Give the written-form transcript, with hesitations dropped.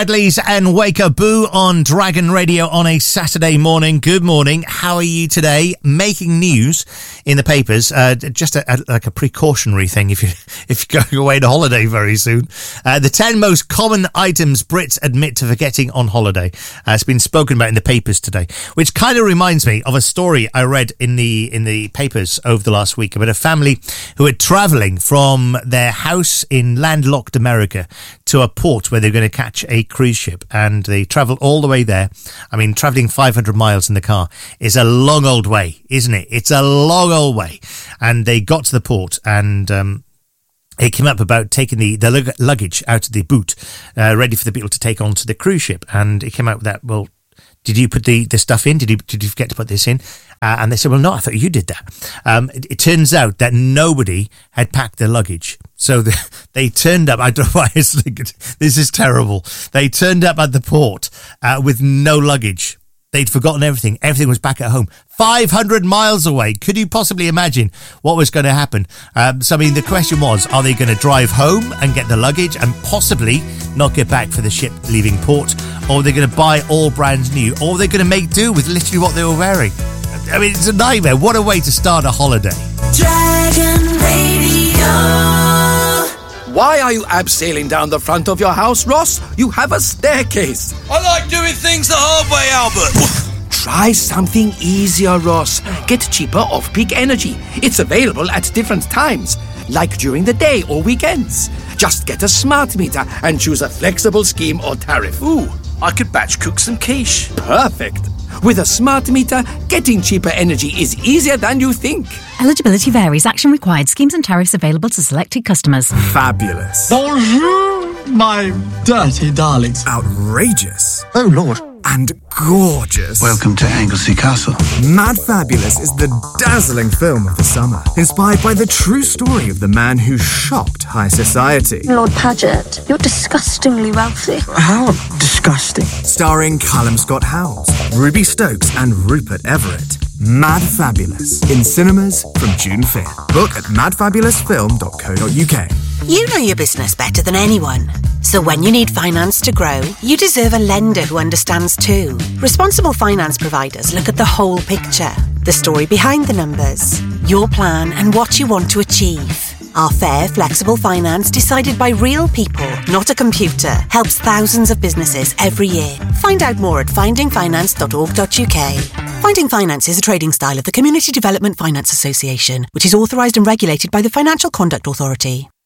Medleys and Wake Up Boo on Dragon Radio on a Saturday morning. Good morning. How are you today? Making news in the papers, just like a precautionary thing if you're going away on holiday very soon. The 10 most common items Brits admit to forgetting on holiday. It's been spoken about in the papers today, which kind of reminds me of a story I read in the papers over the last week about a family who were travelling from their house in landlocked America to a port where they're going to catch a cruise ship, and they travelled all the way there. I mean, travelling 500 miles in the car is a long old way, isn't it? It's a long old way. And they got to the port, and it came up about taking the luggage out of the boot, ready for the people to take onto the cruise ship. And it came out with that, well, did you put the stuff in? Did you forget to put this in? And they said, well, no, I thought you did that. It turns out that nobody had packed their luggage. So they turned up. I don't know why I was thinking, this is terrible. They turned up at the port with no luggage. They'd forgotten everything. Everything was back at home. 500 miles away. Could you possibly imagine what was going to happen? So, I mean, the question was, are they going to drive home and get the luggage and possibly not get back for the ship leaving port? Or are they going to buy all brand new? Or are they going to make do with literally what they were wearing? I mean, it's a nightmare. What a way to start a holiday. Dragon Radio. Why are you abseiling down the front of your house, Ross? You have a staircase. I like doing things the hard way, Albert. Try something easier, Ross. Get cheaper off-peak energy. It's available at different times, like during the day or weekends. Just get a smart meter and choose a flexible scheme or tariff. Ooh, I could batch cook some quiche. Perfect. With a smart meter, getting cheaper energy is easier than you think. Eligibility varies. Action required. Schemes and tariffs available to selected customers. Fabulous. Bonjour, my dirty darlings. Outrageous. Oh, Lord. And gorgeous. Welcome to Anglesey Castle. Mad Fabulous is the dazzling film of the summer, inspired by the true story of the man who shocked high society. Lord Paget, you're disgustingly wealthy. How disgusting. Starring Callum Scott Howes, Ruby Stokes and Rupert Everett. Mad Fabulous, in cinemas from June 5th. Book at madfabulousfilm.co.uk. You know your business better than anyone. So when you need finance to grow, you deserve a lender who understands too. Responsible finance providers look at the whole picture, the story behind the numbers, your plan and what you want to achieve. Our fair, flexible finance decided by real people, not a computer, helps thousands of businesses every year. Find out more at findingfinance.org.uk. Finding Finance is a trading style of the Community Development Finance Association, which is authorised and regulated by the Financial Conduct Authority.